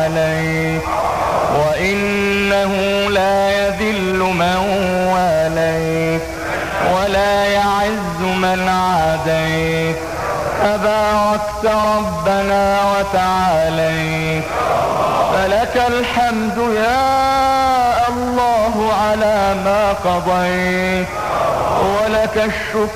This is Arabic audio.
عليك، وإنه لا يذل من واليك ولا يعز من عاديت. تباركت ربنا وتعاليت، فلك الحمد يا الله على ما قضيت، ولك الشكر